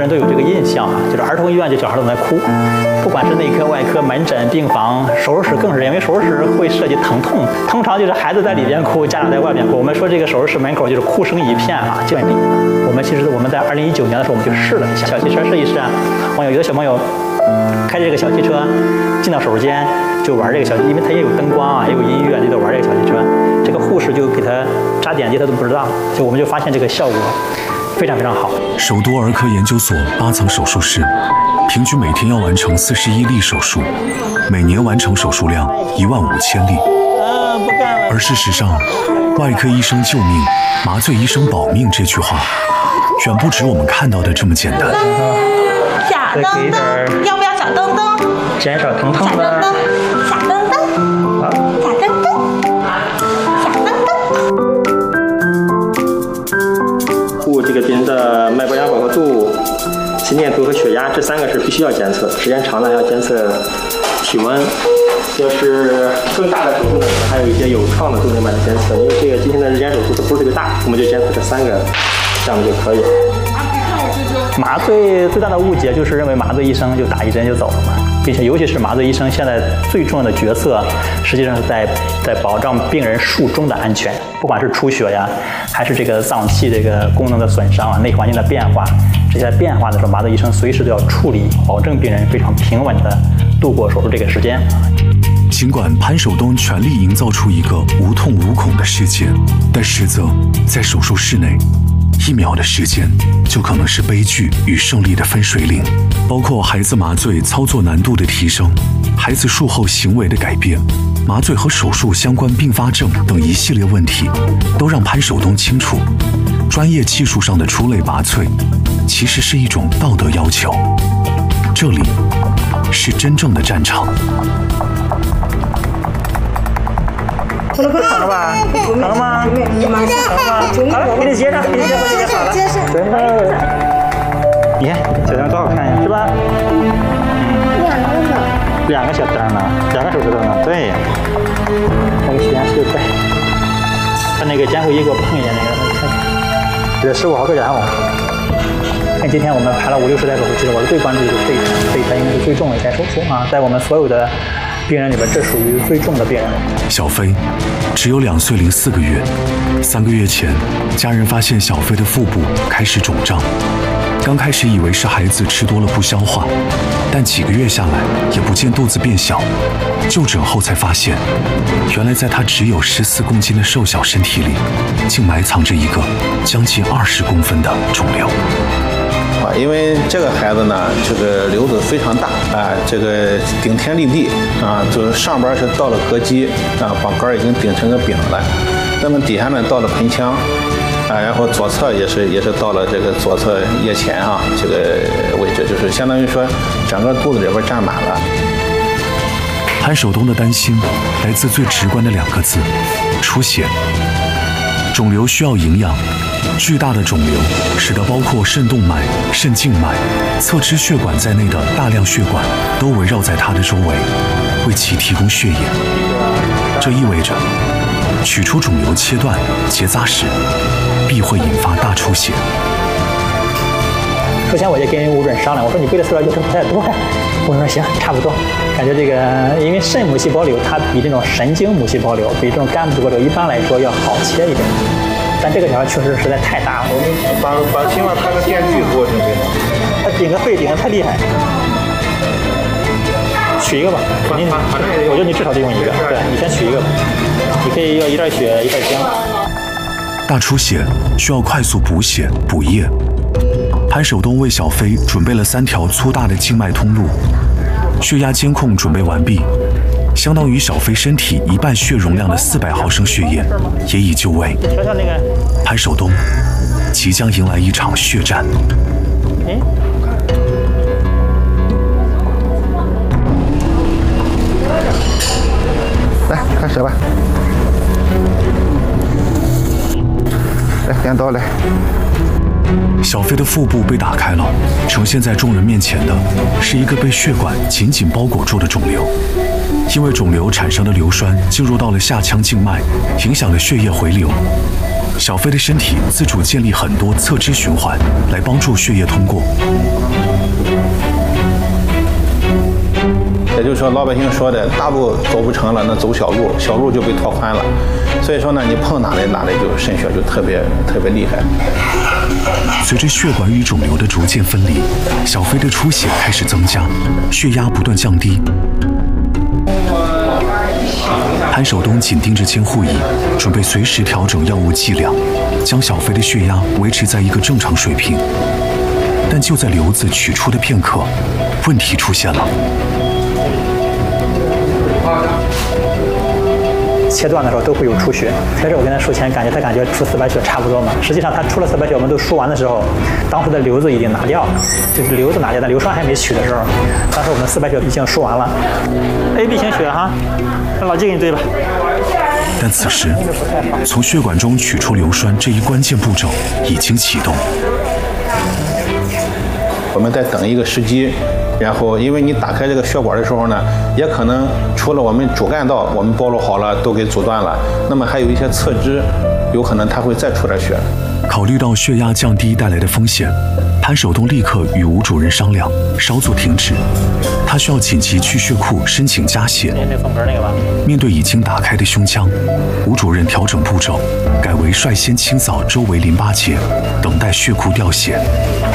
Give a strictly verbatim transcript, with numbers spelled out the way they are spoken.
人都有这个印象啊，就是儿童医院这小孩都在哭，不管是内科、外科、门诊、病房、手术室更是，因为手术室会涉及疼痛，通常就是孩子在里边哭，家长在外边哭。我们说这个手术室门口就是哭声一片啊，就我们其实我们在二零一九年的时候我们就试了一下小汽车试一试啊，我有一个小朋友开着这个小汽车进到手术间就玩这个小，因为他也有灯光啊，也有音乐，就得玩这个小汽车。这个护士就给他扎点滴，他都不知道，就我们就发现这个效果非常非常好。 首都儿科研究所八层手术室，平均每天要完成四十一例手术，每年完成手术量一万五千例。而事实上，外科医生救命，麻醉医生保命这句话，远不止我们看到的这么简单。 小灯灯，要不要小灯灯？ 减少疼痛的。小灯灯，小灯灯，小灯灯，小灯灯。 护这个病人的脉搏量饱和度、心电图和血压这三个是必须要监测，时间长了还要监测体温。要是更大的手术呢，还有一些有创的动静脉的监测，因为这个今天的日间手术它不是特别大，我们就监测这三个项目就可以。 麻醉最大的误解就是认为麻醉医生就打一针就走了嘛，并且尤其是麻醉医生现在最重要的角色，实际上是在在保障病人术中的安全，不管是出血呀，还是这个脏器这个功能的损伤啊，内环境的变化，这些变化的时候，麻醉医生随时都要处理，保证病人非常平稳的度过手术这个时间。 尽管潘守东全力营造出一个无痛无恐的世界，但实则在手术室内，一秒的时间就可能是悲剧与胜利的分水岭。包括孩子麻醉操作难度的提升，孩子术后行为的改变，麻醉和手术相关并发症等一系列问题，都让潘守东清楚，专业技术上的出类拔萃，其实是一种道德要求。这里是真正的战场。 不能不疼了吧？疼了吗？疼了吗？好了，给你接上，给你接上，给你好了。真的，你看小灯多好看呀，是吧？嗯。两个小灯呢，两个手指头呢，对。那个时间是对。把那个监护仪给我碰一下，那个，这十五号个人哦。看今天我们排了五六十台手术，其实我是最关注的就是这一台，这一台应该是最重的一台手术啊，在我们所有的病人里边，这属于最重的病人。 小飞只有两岁零四个月，三个月前，家人发现小飞的腹部开始肿胀。刚开始以为是孩子吃多了不消化，但几个月下来也不见肚子变小。就诊后才发现，原来在他只有十四公斤的瘦小身体里，竟埋藏着一个将近二十公分的肿瘤。 啊，因为这个孩子呢，这个瘤子非常大啊，这个顶天立地啊，就是上边是到了膈肌啊，把肝已经顶成个饼了，那么底下呢到了盆腔啊，然后左侧也是也是到了这个左侧腋前啊这个位置，就是相当于说整个肚子里边占满了。 潘守东的担心来自最直观的两个字：出血。肿瘤需要营养。巨大的肿瘤使得包括肾动脉、肾静脉、侧支血管在内的大量血管都围绕在它的周围，为其提供血液。这意味着，取出肿瘤切断结扎时，必会引发大出血。 首先我就跟吴主任商量，我说你背的塑料就不太多呀。我说行，差不多。感觉这个因为肾母细胞瘤它比这种神经母细胞瘤、比这种肝母细胞瘤一般来说要好切一点。但这个小孩确实实在太大了，我们把把希望拍个电锯给我行不行？ 他顶个肺顶得太厉害，取一个吧，肯定，我觉得你至少得用一个，对，你先取一个吧，你可以要一袋血一袋姜。 大出血需要快速补血补液，潘守东为小飞准备了三条粗大的静脉通路，血压监控准备完毕。相当于小飞身体一半血容量的四百毫升血液也已就位。潘守东即将迎来一场血战。 来，开始吧。来，点刀来。 小飞的腹部被打开了，呈现在众人面前的是一个被血管紧紧包裹住的肿瘤。因为肿瘤产生的硫酸进入到了下腔静脉，影响了血液回流。 小飞的身体自主建立很多侧支循环，来帮助血液通过。 也就是说，老百姓说的大路走不成了，那走小路，小路就被拓宽了。所以说呢，你碰哪里哪里就渗血就特别特别厉害。 随着血管与肿瘤的逐渐分离，小飞的出血开始增加，血压不断降低。潘守东紧盯着监护仪，准备随时调整药物剂量，将小飞的血压维持在一个正常水平。但就在瘤子取出的片刻，问题出现了。 切断的时候都会有出血。开始我跟他术前感觉他感觉出四白血差不多嘛，实际上他出了四白血，我们都输完的时候，当时的瘤子已经拿掉了，就是瘤子拿掉，但硫酸还没取的时候，当时我们四白血已经输完了。A B 型血哈，让老季给你对吧。 但此时，从血管中取出硫酸这一关键步骤已经启动。 我们在等一个时机。然后，因为你打开这个血管的时候呢，也可能除了我们主干道我们包罗好了都给阻断了，那么还有一些侧支，有可能它会再出点血。 考虑到血压降低带来的风险，潘守东立刻与吴主任商量，稍作停止。他需要紧急去血库申请加血。面对已经打开的胸腔，吴主任调整步骤，改为率先清扫周围淋巴结，等待血库调血。